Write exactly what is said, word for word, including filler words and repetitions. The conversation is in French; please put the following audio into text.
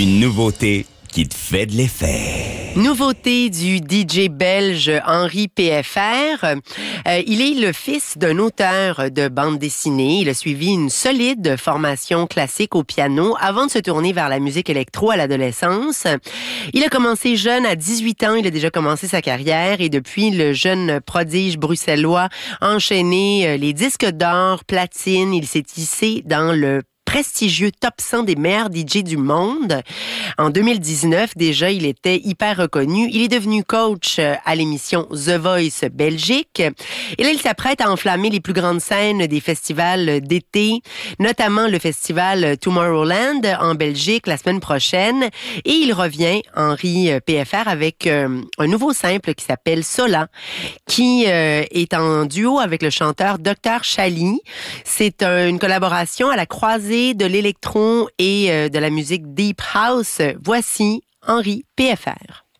Une nouveauté qui te fait de l'effet. Nouveauté du D J belge Henri P F R. Euh, il est le fils d'un auteur de bande dessinée. Il a suivi une solide formation classique au piano avant de se tourner vers la musique électro à l'adolescence. Il a commencé jeune, à dix-huit ans, il a déjà commencé sa carrière et depuis, le jeune prodige bruxellois a enchaîné les disques d'or, platine. Il s'est hissé dans le prestigieux top cent des meilleurs D J du monde. En deux mille dix-neuf, déjà, il était hyper reconnu. Il est devenu coach à l'émission The Voice Belgique. Et là, il s'apprête à enflammer les plus grandes scènes des festivals d'été, notamment le festival Tomorrowland en Belgique la semaine prochaine. Et il revient, Henri P F R, avec euh, un nouveau simple qui s'appelle Sola, qui euh, est en duo avec le chanteur docteur Chali. C'est un, une collaboration à la croisée de l'électro et euh, de la musique Deep House. Voici Henri P F R.